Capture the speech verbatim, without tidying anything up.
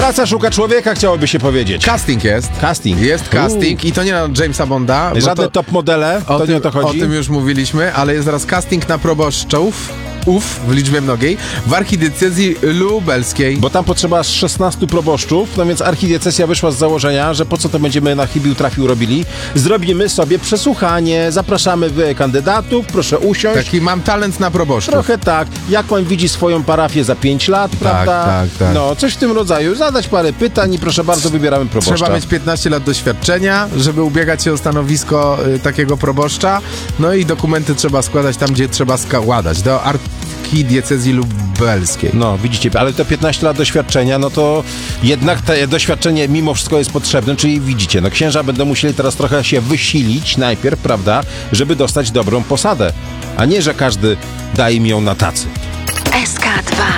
Praca szuka człowieka, chciałoby się powiedzieć. Casting jest. Casting. Jest casting i to nie na Jamesa Bonda. bo Żadne to, top modele, to o nie tym, o to chodzi. O tym już mówiliśmy, ale jest zaraz casting na proboszczów. Uf, w liczbie mnogiej, w archidiecezji lubelskiej. Bo tam potrzeba aż szesnastu proboszczów, no więc archidiecezja wyszła z założenia, że po co to będziemy na chybił trafił robili. Zrobimy sobie przesłuchanie, zapraszamy wy kandydatów, proszę usiąść. Taki mam talent na proboszczów. Trochę tak, jak pan widzi swoją parafię za pięć lat, prawda? tak, tak. No, coś w tym rodzaju, zadać parę pytań i proszę bardzo, wybieramy proboszcza. Trzeba mieć piętnaście lat doświadczenia, żeby ubiegać się o stanowisko y, takiego proboszcza. No i dokumenty trzeba składać tam, gdzie trzeba składać. Do archidiecezji lubelskiej. No, widzicie, ale te piętnaście lat doświadczenia, no to jednak te doświadczenie mimo wszystko jest potrzebne, czyli widzicie, no księża będą musieli teraz trochę się wysilić najpierw, prawda, żeby dostać dobrą posadę, a nie, że każdy da im ją na tacy. S K